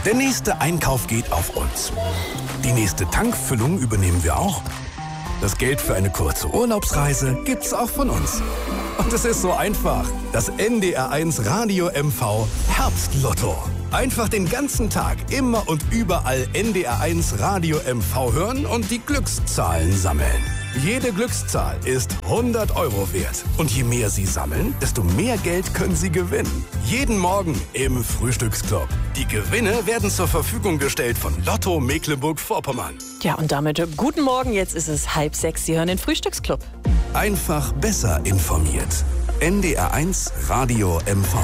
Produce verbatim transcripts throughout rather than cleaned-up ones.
Der nächste Einkauf geht auf uns. Die nächste Tankfüllung übernehmen wir auch. Das Geld für eine kurze Urlaubsreise gibt's auch von uns. Und es ist so einfach. Das N D R eins Radio M V Herbstlotto. Einfach den ganzen Tag immer und überall N D R eins Radio M V hören und die Glückszahlen sammeln. Jede Glückszahl ist hundert Euro wert. Und je mehr Sie sammeln, desto mehr Geld können Sie gewinnen. Jeden Morgen im Frühstücksclub. Die Gewinne werden zur Verfügung gestellt von Lotto Mecklenburg-Vorpommern. Ja, und damit guten Morgen. Jetzt ist es halb sechs. Sie hören den Frühstücksclub. Einfach besser informiert. N D R eins Radio M V.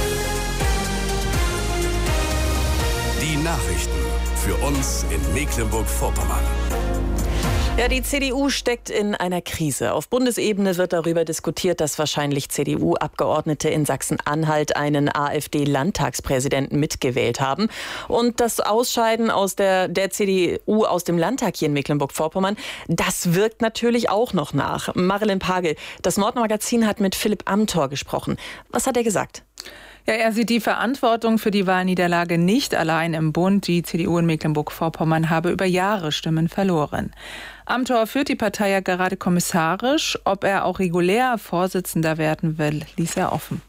Die Nachrichten für uns in Mecklenburg-Vorpommern. Ja, die C D U steckt in einer Krise. Auf Bundesebene wird darüber diskutiert, dass wahrscheinlich C D U-Abgeordnete in Sachsen-Anhalt einen AfD-Landtagspräsidenten mitgewählt haben. Und das Ausscheiden aus der, der C D U aus dem Landtag hier in Mecklenburg-Vorpommern, das wirkt natürlich auch noch nach. Marilyn Pagel, das Mordmagazin hat mit Philipp Amthor gesprochen. Was hat er gesagt? Ja, er sieht die Verantwortung für die Wahlniederlage nicht allein im Bund. Die C D U in Mecklenburg-Vorpommern habe über Jahre Stimmen verloren. Amthor führt die Partei ja gerade kommissarisch. Ob er auch regulär Vorsitzender werden will, ließ er offen.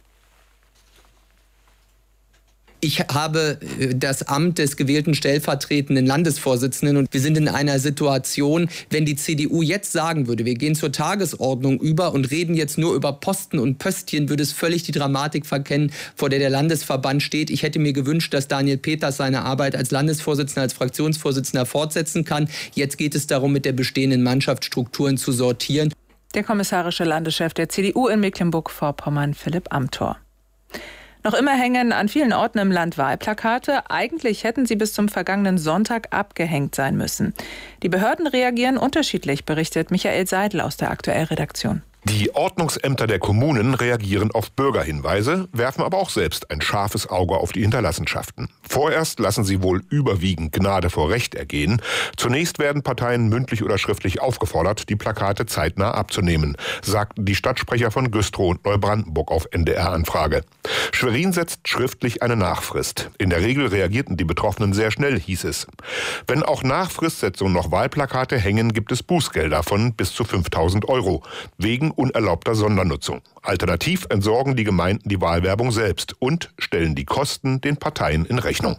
Ich habe das Amt des gewählten stellvertretenden Landesvorsitzenden und wir sind in einer Situation, wenn die C D U jetzt sagen würde, wir gehen zur Tagesordnung über und reden jetzt nur über Posten und Pöstchen, würde es völlig die Dramatik verkennen, vor der der Landesverband steht. Ich hätte mir gewünscht, dass Daniel Peters seine Arbeit als Landesvorsitzender, als Fraktionsvorsitzender fortsetzen kann. Jetzt geht es darum, mit der bestehenden Mannschaftsstrukturen zu sortieren. Der kommissarische Landeschef der C D U in Mecklenburg-Vorpommern, Philipp Amthor. Noch immer hängen an vielen Orten im Land Wahlplakate. Eigentlich hätten sie bis zum vergangenen Sonntag abgehängt sein müssen. Die Behörden reagieren unterschiedlich, berichtet Michael Seidel aus der Aktuell-Redaktion. Die Ordnungsämter der Kommunen reagieren auf Bürgerhinweise, werfen aber auch selbst ein scharfes Auge auf die Hinterlassenschaften. Vorerst lassen sie wohl überwiegend Gnade vor Recht ergehen. Zunächst werden Parteien mündlich oder schriftlich aufgefordert, die Plakate zeitnah abzunehmen, sagten die Stadtsprecher von Güstrow und Neubrandenburg auf N D R-Anfrage. Schwerin setzt schriftlich eine Nachfrist. In der Regel reagierten die Betroffenen sehr schnell, hieß es. Wenn auch nach Fristsetzung noch Wahlplakate hängen, gibt es Bußgelder von bis zu fünftausend Euro. Wegen unerlaubter Sondernutzung. Alternativ entsorgen die Gemeinden die Wahlwerbung selbst und stellen die Kosten den Parteien in Rechnung.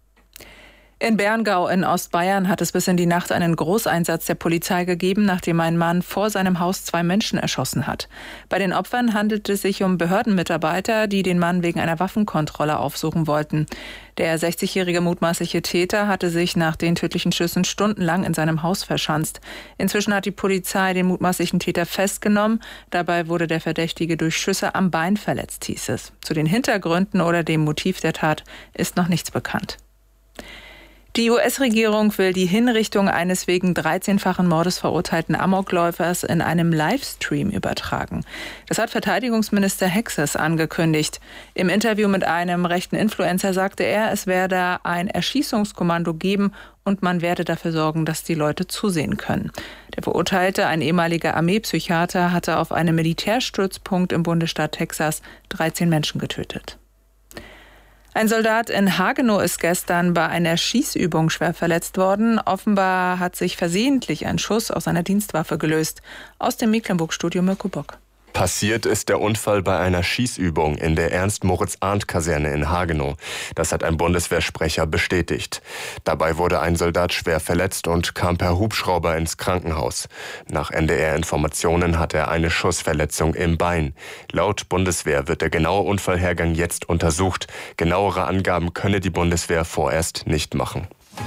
In Berngau in Ostbayern hat es bis in die Nacht einen Großeinsatz der Polizei gegeben, nachdem ein Mann vor seinem Haus zwei Menschen erschossen hat. Bei den Opfern handelt es sich um Behördenmitarbeiter, die den Mann wegen einer Waffenkontrolle aufsuchen wollten. Der sechzigjährige mutmaßliche Täter hatte sich nach den tödlichen Schüssen stundenlang in seinem Haus verschanzt. Inzwischen hat die Polizei den mutmaßlichen Täter festgenommen. Dabei wurde der Verdächtige durch Schüsse am Bein verletzt, hieß es. Zu den Hintergründen oder dem Motiv der Tat ist noch nichts bekannt. Die U S-Regierung will die Hinrichtung eines wegen dreizehnfachen Mordes verurteilten Amokläufers in einem Livestream übertragen. Das hat Verteidigungsminister Hexes angekündigt. Im Interview mit einem rechten Influencer sagte er, es werde ein Erschießungskommando geben und man werde dafür sorgen, dass die Leute zusehen können. Der Verurteilte, ein ehemaliger Armeepsychiater, hatte auf einem Militärstützpunkt im Bundesstaat Texas dreizehn Menschen getötet. Ein Soldat in Hagenow ist gestern bei einer Schießübung schwer verletzt worden. Offenbar hat sich versehentlich ein Schuss aus einer Dienstwaffe gelöst. Aus dem Mecklenburg-Studio Mirko Bock. Passiert ist der Unfall bei einer Schießübung in der Ernst-Moritz-Arndt-Kaserne in Hagenow. Das hat ein Bundeswehrsprecher bestätigt. Dabei wurde ein Soldat schwer verletzt und kam per Hubschrauber ins Krankenhaus. Nach N D R-Informationen hat er eine Schussverletzung im Bein. Laut Bundeswehr wird der genaue Unfallhergang jetzt untersucht. Genauere Angaben könne die Bundeswehr vorerst nicht machen.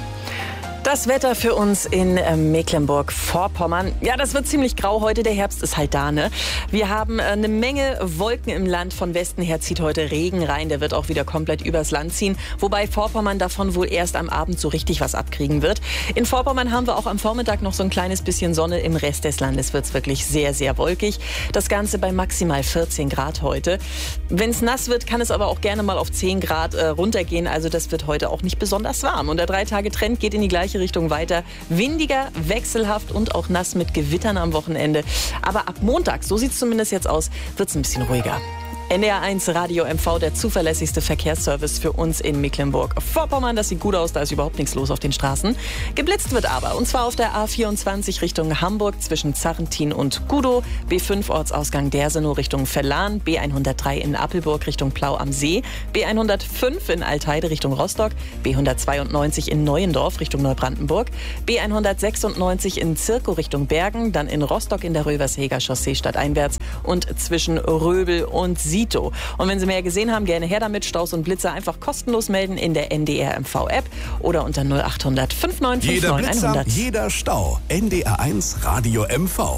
Das Wetter für uns in äh, Mecklenburg-Vorpommern. Ja, das wird ziemlich grau heute. Der Herbst ist halt da, ne? Wir haben äh, eine Menge Wolken im Land. Von Westen her zieht heute Regen rein. Der wird auch wieder komplett übers Land ziehen. Wobei Vorpommern davon wohl erst am Abend so richtig was abkriegen wird. In Vorpommern haben wir auch am Vormittag noch so ein kleines bisschen Sonne. Im Rest des Landes wird es wirklich sehr, sehr wolkig. Das Ganze bei maximal vierzehn Grad heute. Wenn es nass wird, kann es aber auch gerne mal auf zehn Grad äh, runtergehen. Also das wird heute auch nicht besonders warm. Und der Drei-Tage-Trend geht in die gleiche Richtung weiter. Windiger, wechselhaft und auch nass mit Gewittern am Wochenende. Aber ab Montag, so sieht es zumindest jetzt aus, wird es ein bisschen ruhiger. N D R eins Radio M V, der zuverlässigste Verkehrsservice für uns in Mecklenburg-Vorpommern. Das sieht gut aus, da ist überhaupt nichts los auf den Straßen. Geblitzt wird aber, und zwar auf der A vierundzwanzig Richtung Hamburg zwischen Zarrentin und Gudow, B fünf Ortsausgang Dersenow Richtung Verlan, B hundertdrei in Appelburg Richtung Plau am See, B hundertfünf in Altheide Richtung Rostock, B hundertzweiundneunzig in Neuendorf Richtung Neubrandenburg, B hundertsechsundneunzig in Zirkow Richtung Bergen, dann in Rostock in der Röversheger Chaussee stadteinwärts und zwischen Röbel und Sito. Und wenn Sie mehr gesehen haben, gerne her damit. Staus und Blitzer einfach kostenlos melden in der N D R M V-App oder unter null achthundert fünfundneunzig Jeder fünfundneunzig Blitzer, hundert. jeder Stau. N D R eins Radio M V.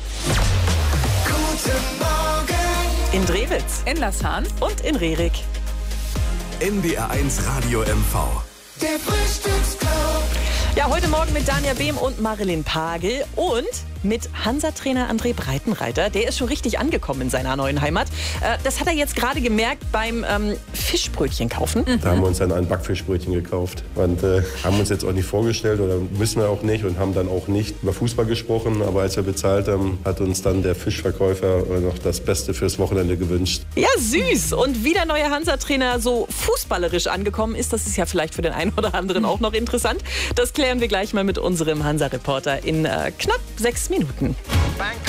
Guten Morgen. In Drewitz In Lasshahn. und in Rerik. N D R eins Radio M V. Der Frühstücksclub. Ja, heute Morgen mit Danja Behm und Marilyn Pagel und mit Hansa-Trainer André Breitenreiter. Der ist schon richtig angekommen in seiner neuen Heimat. Äh, das hat er jetzt gerade gemerkt beim ähm, Fischbrötchen kaufen. Da haben wir uns dann ein Backfischbrötchen gekauft und äh, haben uns jetzt auch nicht vorgestellt oder müssen wir auch nicht und haben dann auch nicht über Fußball gesprochen. Aber als wir bezahlt haben, hat uns dann der Fischverkäufer noch das Beste fürs Wochenende gewünscht. Ja, süß. Und wie der neue Hansa-Trainer so fußballerisch angekommen ist, das ist ja vielleicht für den einen oder anderen auch noch interessant. Das klären wir gleich mal mit unserem Hansa-Reporter in äh, knapp sechs Minuten.